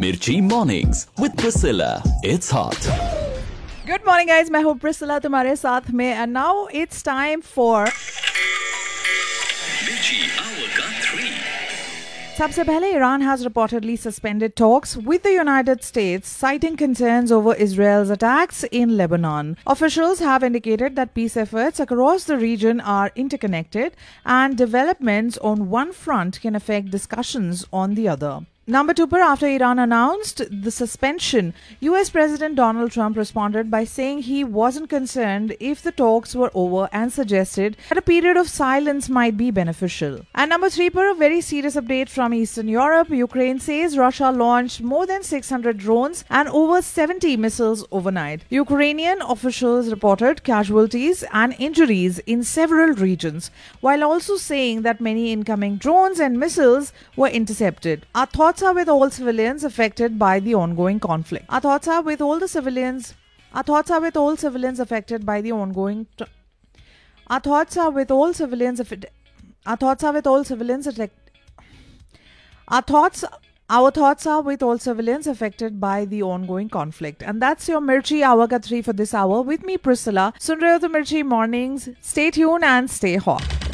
Mirchi Mornings with Priscilla. It's hot. Good morning guys, मैं हूँ Priscilla तुम्हारे साथ में and now it's time for Mirchi Hour ka 3. सबसे पहले Iran has reportedly suspended talks with the United States, citing concerns over Israel's attacks in Lebanon. Officials have indicated that peace efforts across the region are interconnected and developments on one front can affect discussions on the other. Number 2, after Iran announced the suspension, US President Donald Trump responded by saying he wasn't concerned if the talks were over and suggested that a period of silence might be beneficial. And number 3, a very serious update from Eastern Europe. Ukraine says Russia launched more than 600 drones and over 70 missiles overnight. Ukrainian officials reported casualties and injuries in several regions, while also saying that many incoming drones and missiles were intercepted. Our thoughts are with all civilians affected by the ongoing conflict. Our thoughts are with all civilians affected by the ongoing Our thoughts are with all civilians affected by the ongoing conflict. And that's your Mirchi Hour ka 3 for this hour. With me, Priscilla. Sun rahe ho to Mirchi Mornings. Stay tuned and stay hot.